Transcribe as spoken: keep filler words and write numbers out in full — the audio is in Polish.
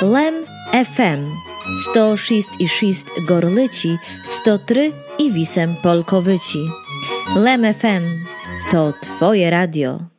Lem ef em sto šest i šest Gorlici, sto trzy i Wisem Polkowyci. Lem ef em to Twoje radio.